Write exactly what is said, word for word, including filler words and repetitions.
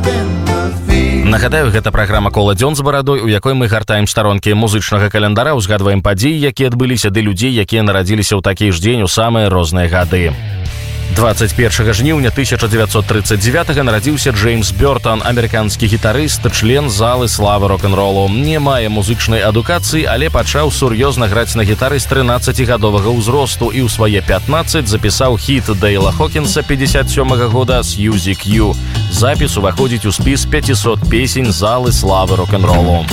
Нагадаю, гэта праграма «Кола дзён з барадой», у якой мы гартаем старонкі музычнага календара, узгадваем падзеі, якія адбыліся, ды людзей, якія нарадзіліся ў такі ж дзень у самыя розныя гады. двадцать першага жніўня тысяча дзевяцьсот тридцать девятого нарадзіўся Джеймс Бёртон, амерыканскі гітарыст, член залы славы рок-н-ролу. Не мае музычнай адукацыі, але пачаў сур'ёзна граць на гітары з трынаццацігадовага ўзросту і ў свае пятнаццаць запісаў хіт Дейла Хокінса пятьдесят сёмага года «Сьюзи Кью». Запіс уваходзіць у спіс пятьсот песень залы славы рок-н-ролу.